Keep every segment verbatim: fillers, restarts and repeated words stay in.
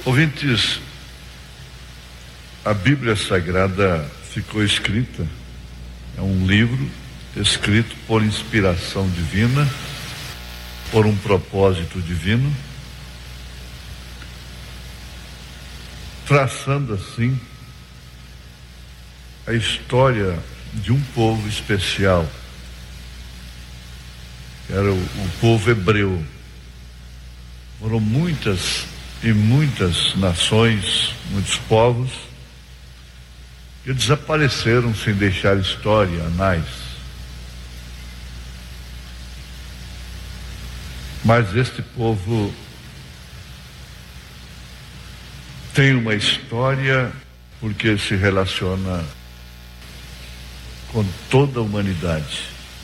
Ouvintes, a Bíblia Sagrada ficou escrita, é um livro escrito por inspiração divina, por um propósito divino, traçando assim a história de um povo especial, que era o, o povo hebreu. Foram muitas e muitas nações, muitos povos, que desapareceram sem deixar história, anais. Mas este povo tem uma história porque se relaciona com toda a humanidade.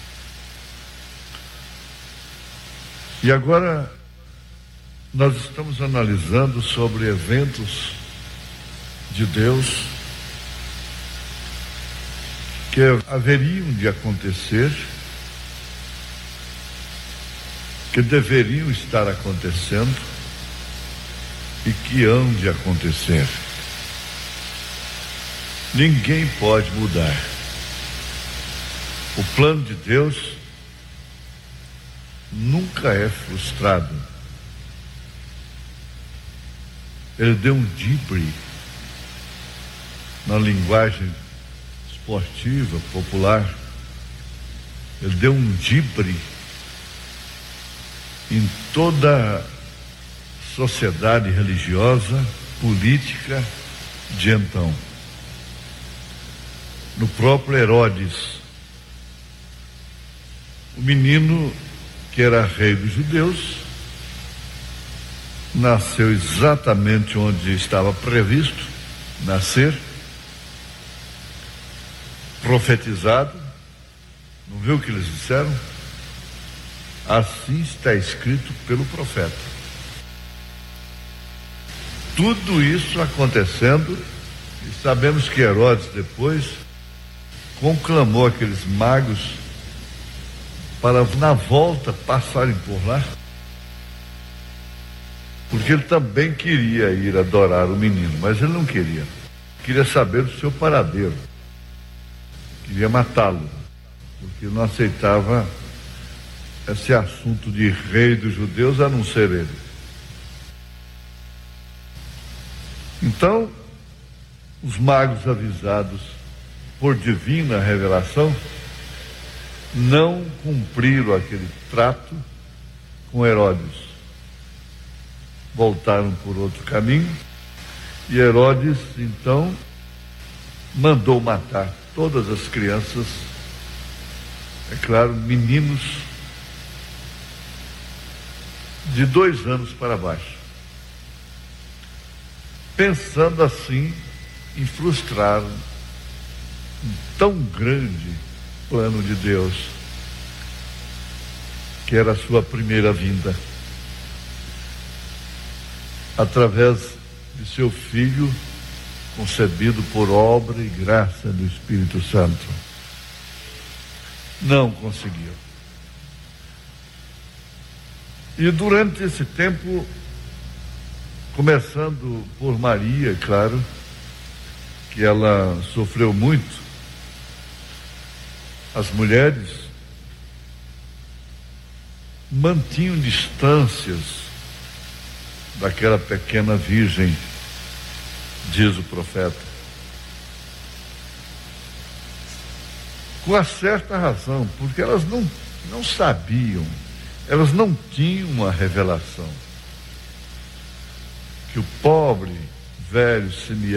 E agora nós estamos analisando sobre eventos de Deus que haveriam de acontecer, que deveriam estar acontecendo e que hão de acontecer. Ninguém pode mudar. O plano de Deus nunca é frustrado. Ele deu um dibre na linguagem esportiva, popular. Ele deu um dibre em toda a sociedade religiosa, política de então. No próprio Herodes, o menino que era rei dos judeus, nasceu exatamente onde estava previsto nascer, profetizado. Não viu o que eles disseram? Assim está escrito pelo profeta. Tudo isso acontecendo, e sabemos que Herodes depois conclamou aqueles magos para na volta passarem por lá, porque ele também queria ir adorar o menino, mas ele não queria. Queria saber do seu paradeiro. Queria matá-lo, porque não aceitava esse assunto de rei dos judeus a não ser ele. Então, os magos avisados por divina revelação não cumpriram aquele trato com Herodes. Voltaram por outro caminho e Herodes então mandou matar todas as crianças, é claro, meninos de dois anos para baixo, pensando assim em frustrar um tão grande plano de Deus, que era a sua primeira vinda, através de seu filho, concebido por obra e graça do Espírito Santo. Não conseguiu. E durante esse tempo, começando por Maria, claro, que ela sofreu muito, as mulheres mantinham distâncias daquela pequena virgem, diz o profeta. Com uma certa razão, porque elas não, não sabiam, elas não tinham uma revelação que o pobre velho Simeão